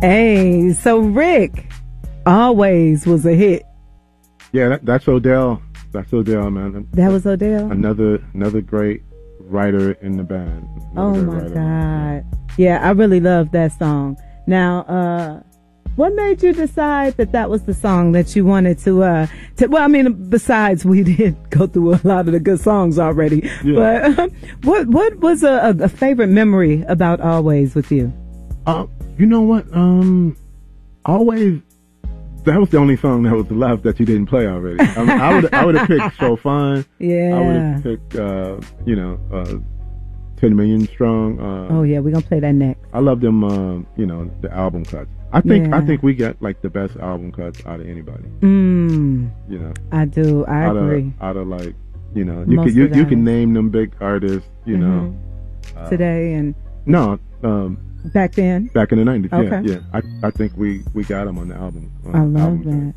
Hey, so Rick, Always was a hit. Yeah, that's Odell. That's Odell, man. That was Odell? Another great writer in the band. Oh my God. Yeah, I really love that song. Now, what made you decide that was the song that you wanted to well, I mean, besides we did go through a lot of the good songs already, but what was a favorite memory about Always with you? You know what? Always, that was the only song that was left that you didn't play already. I would have picked So Fine. Yeah. I would have picked, 10 Million Strong. Oh yeah, we're gonna play that next. I love them, the album cuts. I think we get like the best album cuts out of anybody. I do. I agree. Out of like, you can name them big artists, today and back then. Back in the 90s. Okay. Yeah. I think we got them on the album. I love that.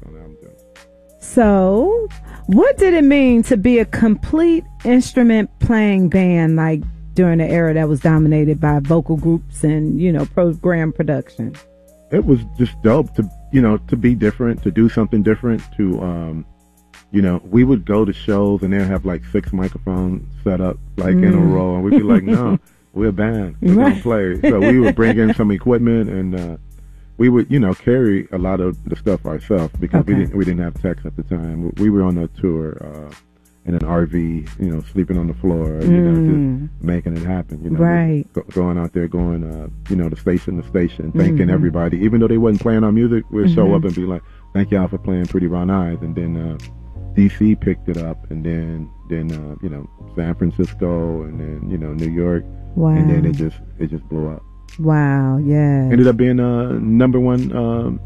So, what did it mean to be a complete instrument playing band like during the era that was dominated by vocal groups and, program production? It was just dope to be different, to do something different, to, we would go to shows and they'd have like 6 microphones set up like in a row, and we'd be like, no, we're a band, we're going to play. So we would bring in some equipment and, we would, carry a lot of the stuff ourselves because we didn't have techs at the time. We were on a tour, in an RV, sleeping on the floor, just making it happen, right. Going out there, going, to station to station, thanking everybody. Even though they wasn't playing our music, we'd show up and be like, thank y'all for playing Pretty Brown Eyes. And then DC picked it up, and then San Francisco, and then, New York. Wow. And then it just blew up. Wow, yeah. Ended up being number one on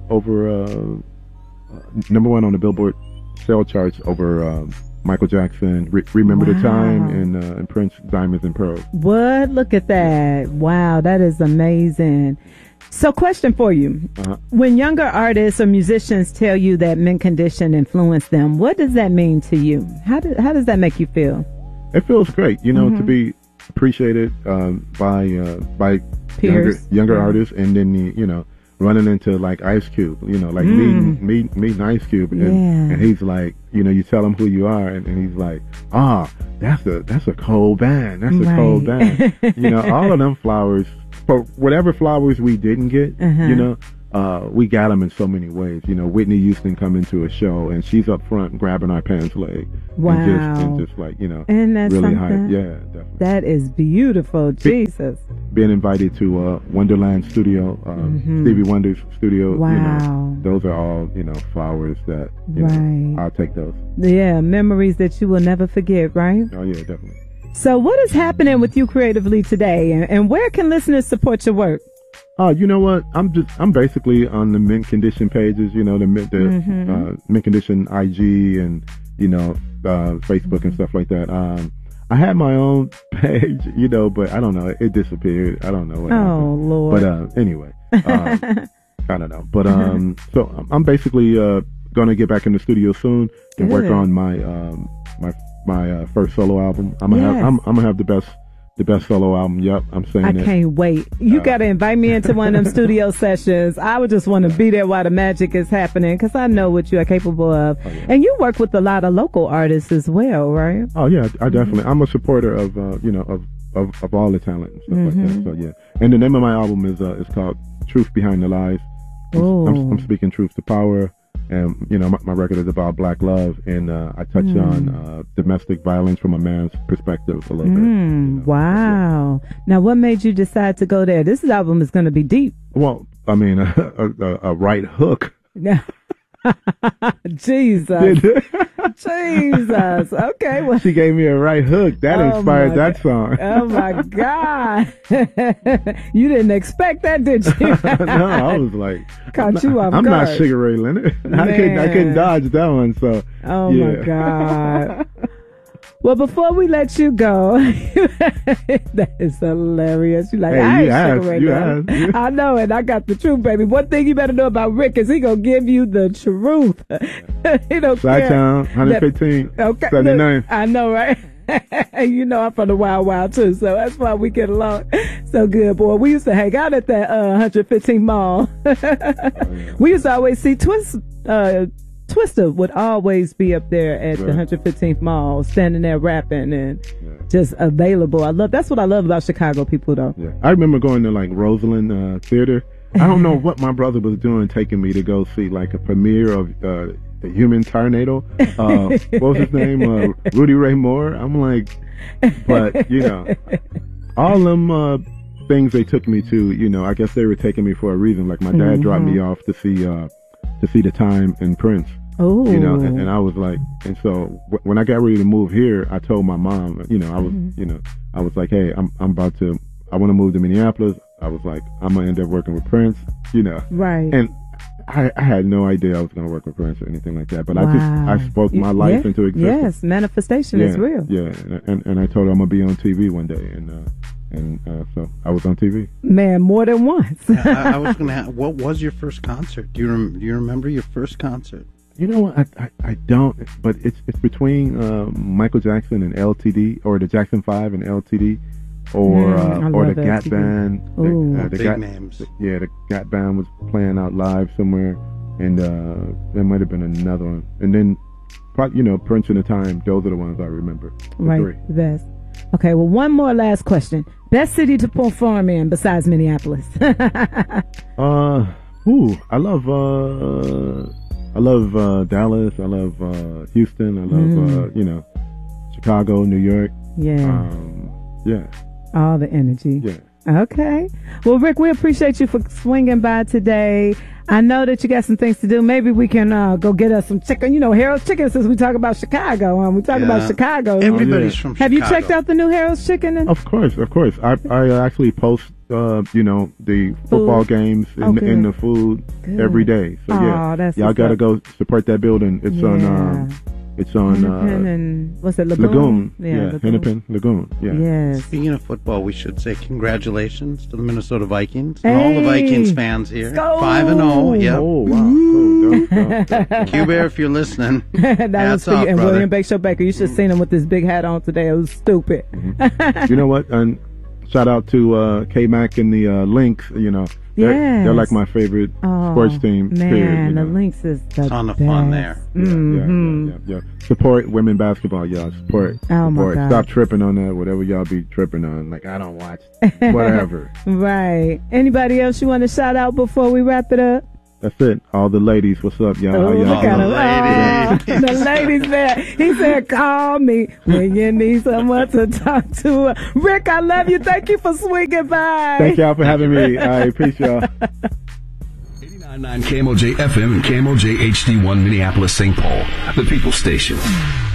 the Billboard sale charts over Michael Jackson, Remember the Time, and Prince, Diamonds and Pearls. What? Look at that. Wow, that is amazing. So question for you. When younger artists or musicians tell you that Mint Condition influenced them, what does that mean to you? How does that make you feel? It feels great, to be appreciated by peers, younger artists, and then running into like Ice Cube, like meeting Ice Cube, and he's like, you tell him who you are, and he's like, that's a cold band, that's a cold band, all of them flowers, for whatever flowers we didn't get, we got them in so many ways. Whitney Houston coming to a show and she's up front grabbing our pants leg. Wow. And just like, and that's really something. hype. Yeah, definitely. That is beautiful. Jesus. Being invited to Wonderland Studio, Stevie Wonder's studio. Wow. Those are all, flowers that, I'll take those. Yeah, memories that you will never forget, right? Oh, yeah, definitely. So what is happening with you creatively today, and where can listeners support your work? You know what? I'm basically on the Mint Condition pages, the Mint Condition IG and, Facebook and stuff like that. I had my own page, but I don't know. It disappeared. I don't know what happened. Oh, Lord. But anyway, I don't know. But so I'm basically going to get back in the studio soon and work on my my first solo album. I'm gonna have the best solo album. Yep, I'm saying it. I can't wait. You got to invite me into one of them studio sessions. I would just want to be there while the magic is happening, because I know what you are capable of. Oh, yeah. And you work with a lot of local artists as well, right? Oh yeah, I definitely. I'm a supporter of of all the talent and stuff like that. So yeah, and the name of my album is called Truth Behind the Lies. I'm speaking truth to power. And, my record is about black love, and I touch on domestic violence from a man's perspective a little bit. Wow. Now, what made you decide to go there? This album is going to be deep. Well, I mean, a right hook. Jesus. Jesus. Okay. Well, she gave me a right hook. That inspired that song. Oh, my God. You didn't expect that, did you? No, I was like, caught you off guard. I'm not Sugar Ray Leonard. I couldn't dodge that one. So, my God. Well, before we let you go, that is hilarious. You're like, I ain't Sugar Ray Leonard. I know, and I got the truth, baby. One thing you better know about Rick is he gonna give you the truth. He don't care. Town, 115, okay. 79. I know, right? You know I'm from the Wild Wild too, so that's why we get along so good, boy. We used to hang out at that 115th Mall. We used to always see Twister would always be up there at the 115th Mall, standing there rapping and just available. That's what I love about Chicago people, though. Yeah, I remember going to like Roseland Theater. I don't know what my brother was doing, taking me to go see like a premiere of The Human Tornado. What was his name? Rudy Ray Moore. I'm like, but you know, all them things they took me to, I guess they were taking me for a reason. Like my dad dropped me off to see The Time and Prince. Oh, and I was like, and so when I got ready to move here, I told my mom, I was like, hey, I want to move to Minneapolis. I was like, I'm gonna end up working with Prince, Right. And I had no idea I was gonna work with Prince or anything like that. But I spoke my life into existence. Yes, manifestation is real. Yeah, and I told her I'm gonna be on TV one day, and so I was on TV. Man, more than once. I was gonna ask, what was your first concert? Do you remember your first concert? You know what? I don't, but it's between Michael Jackson and LTD, or the Jackson 5 and LTD, or the Gat Band. The big names. Yeah, the Gat Band was playing out live somewhere, and there might have been another one. And then, Prince and The Time. Those are the ones I remember. Right, the best. Okay, well, one more last question. Best city to perform in besides Minneapolis? I love Dallas. I love Houston. I love Chicago, New York. Yeah. Yeah. All the energy. Yeah. Okay. Well, Rick, we appreciate you for swinging by today. I know that you got some things to do. Maybe we can go get us some chicken. Harold's Chicken, since we talk about Chicago. We talk about Chicago. Everybody's from Chicago. Have you checked out the new Harold's Chicken? Of course. I actually post, the football games and the food every day. So that's y'all got to go support that building. It's on Hennepin what's it, Lagoon? Yeah, Hennepin Lagoon. Yeah. Yes. Speaking of football, we should say congratulations to the Minnesota Vikings and all the Vikings fans here. 5-0. Yep. Oh wow. Cool. Q-Bear, if you're listening, that was for you. And brother. William Baker, you should have seen him with this big hat on today. It was stupid. You know what? And shout out to K-Mac and the Lynx. They're like my favorite sports team. Man, period, the Lynx is the ton of best. fun there. Yeah. Support women basketball, y'all. Support. My God. Stop tripping on that. Whatever y'all be tripping on. Like, I don't watch. Whatever. Right. Anybody else you want to shout out before we wrap it up? That's it. All the ladies, what's up, y'all? Oh, look at ladies. The ladies there. He said, call me when you need someone to talk to. Rick, I love you. Thank you for swinging by. Thank y'all for having me. I appreciate y'all. 89.9 KMOJ FM and KMOJ HD1 Minneapolis, St. Paul, the People Station.